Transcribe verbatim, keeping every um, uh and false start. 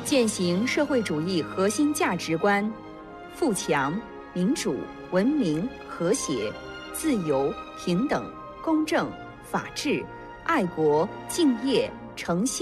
践行社会主义核心价值观：富强、民主、文明、和谐、自由、平等、公正、法治、爱国、敬业、诚信。